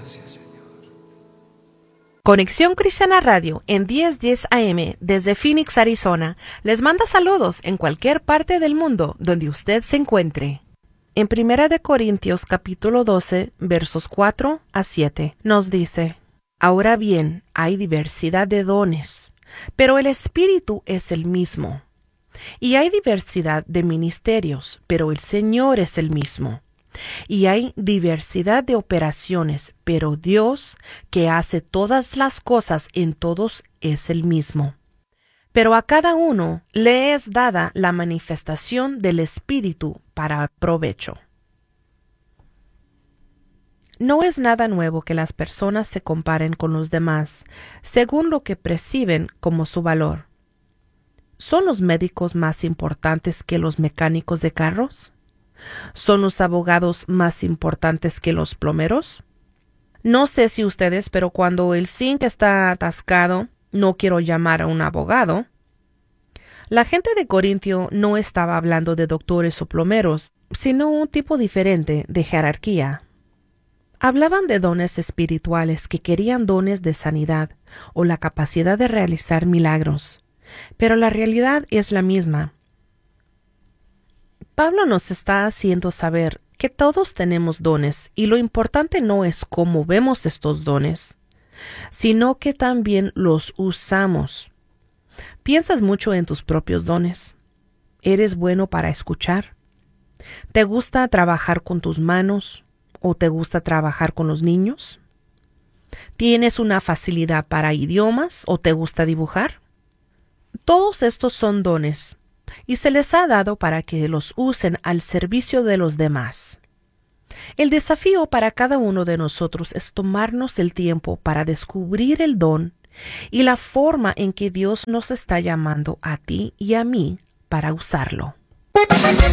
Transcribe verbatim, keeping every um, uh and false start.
gracias, Señor. Conexión Cristiana Radio en diez diez A M desde Phoenix, Arizona, les manda saludos en cualquier parte del mundo donde usted se encuentre. En Primera de Corintios capítulo doce, versos cuatro a siete, nos dice: Ahora bien, hay diversidad de dones, pero el Espíritu es el mismo. Y hay diversidad de ministerios, pero el Señor es el mismo. Y hay diversidad de operaciones, pero Dios, que hace todas las cosas en todos, es el mismo. Pero a cada uno le es dada la manifestación del Espíritu para provecho. No es nada nuevo que las personas se comparen con los demás, según lo que perciben como su valor. ¿Son los médicos más importantes que los mecánicos de carros? ¿Son los abogados más importantes que los plomeros? No sé si ustedes, pero cuando el zinc está atascado, no quiero llamar a un abogado. La gente de Corintio no estaba hablando de doctores o plomeros, sino un tipo diferente de jerarquía. Hablaban de dones espirituales que querían dones de sanidad o la capacidad de realizar milagros, pero la realidad es la misma. Pablo nos está haciendo saber que todos tenemos dones y lo importante no es cómo vemos estos dones, sino que también los usamos. ¿Piensas mucho en tus propios dones? ¿Eres bueno para escuchar? ¿Te gusta trabajar con tus manos o te gusta trabajar con los niños? ¿Tienes una facilidad para idiomas o te gusta dibujar? Todos estos son dones y se les ha dado para que los usen al servicio de los demás. El desafío para cada uno de nosotros es tomarnos el tiempo para descubrir el don y la forma en que Dios nos está llamando a ti y a mí para usarlo.